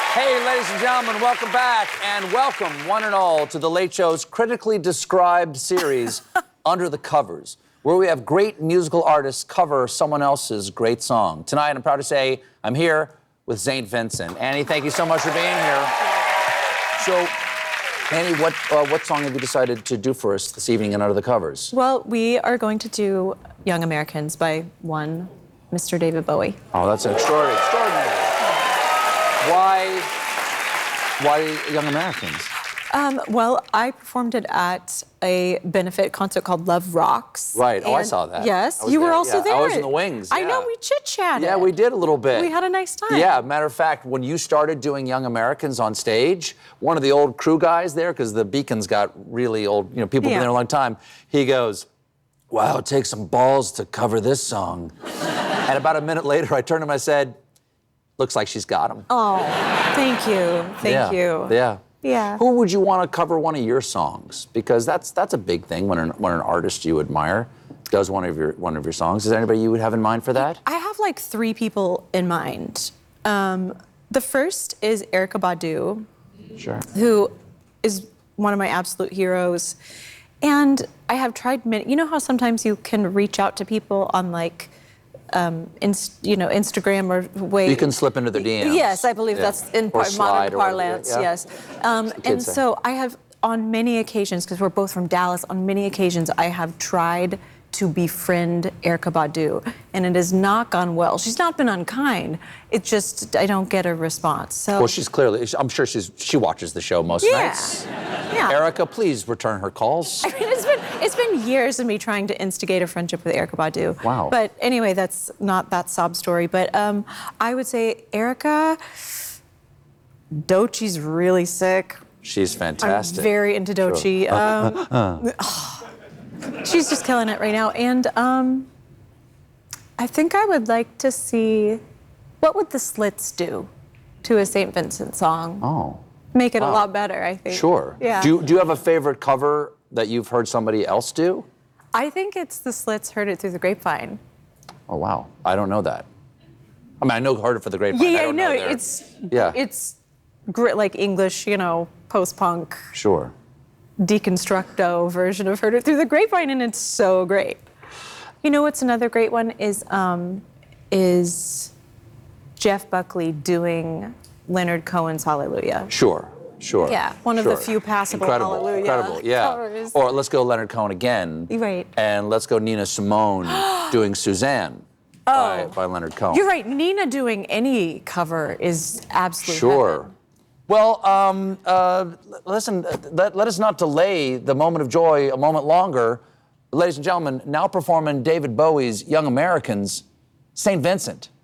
Hey, ladies and gentlemen, welcome back, and welcome, one and all, to The Late Show's critically described series, Under the Covers, where we have great musical artists cover someone else's great song. Tonight, I'm proud to say I'm here with St. Vincent. Annie, thank you so much for being here. So, Annie, what song have you decided to do for us this evening in Under the Covers? Well, we are going to do Young Americans by one Mr. David Bowie. Oh, that's extraordinary. Why Young Americans? Well, I performed it at a benefit concert called Love Rocks. Right. Oh, I saw that. Yes, you were also there. I was in the wings. I know, we chit-chatted. Yeah, we did a little bit. We had a nice time. Yeah, matter of fact, when you started doing Young Americans on stage, one of the old crew guys there, because the Beacons got really old, people been there a long time, he goes, wow, it takes some balls to cover this song. And about a minute later, I turned to him and I said, looks like she's got him. Oh, thank you. Thank you. Yeah. Yeah. Who would you want to cover one of your songs? Because that's a big thing when an artist you admire does one of your songs. Is there anybody you would have in mind for that? I have like 3 people in mind. The first is Erykah Badu. Sure. Who is one of my absolute heroes. And I have tried many, you know how sometimes you can reach out to people on like, Instagram or way. You can slip into their DMs. Yes, I believe that's in modern parlance, yes. And say. so I have, on many occasions, because we're both from Dallas, on many occasions I have tried to befriend Erykah Badu, and it has not gone well. She's not been unkind. It's just I don't get a response. So. Well, she's clearly. I'm sure she watches the show most nights. Yeah. Erykah, please return her calls. I mean, it's been years of me trying to instigate a friendship with Erykah Badu. Wow. But anyway, that's not that sob story. But I would say Erykah. Doechie's really sick. She's fantastic. I'm very into Doechie. She's just killing it right now. And I think I would like to see, what would the Slits do to a St. Vincent song? Oh. Make it a lot better, I think. Sure. Yeah. Do you have a favorite cover that you've heard somebody else do? I think it's the Slits, Heard It Through the Grapevine. Oh, wow. I don't know that. I mean, I know Heard It for the Grapevine. Yeah, I don't know it's like English, post-punk. Sure. Deconstructo version of Heard It Through the Grapevine, and it's so great. You know what's another great one is Jeff Buckley doing Leonard Cohen's Hallelujah. Sure. Yeah, one of the few passable Hallelujah Incredible, yeah. covers. Or let's go Leonard Cohen again. Right. And let's go Nina Simone doing Suzanne by Leonard Cohen. You're right, Nina doing any cover is absolutely Sure. heaven. Well, listen, let us not delay the moment of joy a moment longer. Ladies and gentlemen, now performing David Bowie's Young Americans, St. Vincent.